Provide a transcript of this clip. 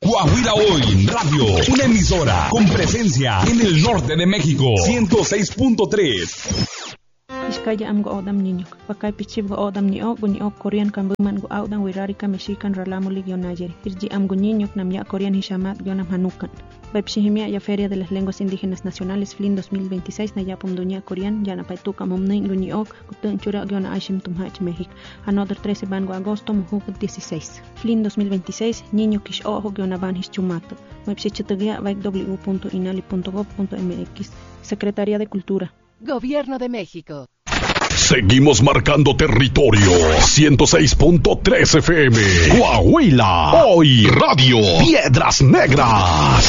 Coahuila Hoy Radio, una emisora con presencia en el norte de México. 106.3. Iskaya am go odam ninyok. Pakai pichib go odam niok Korean kan buman go odam wirari ka Mexican ralamuli gyo Niger. Irji am go ninyok nam ya Korean hishamat gyo nam hanukan. Baipshihimia ya Feria de las Lenguas Indígenas Nacionales FLIN 2026 na yapom dunya Korean ya na paituka momnin go niok kutun chura gyo na Aishim Tumhach México. Another 13 bango agosto muhuk 16. FLIN 2026 ninyok ish ojo gyo na ban hischumato. Baipshichitagia vaik w.inali.gov.mx. Secretaría de Cultura. Gobierno de México. Seguimos marcando territorio. 106.3 FM. Coahuila. Hoy Radio. Piedras Negras.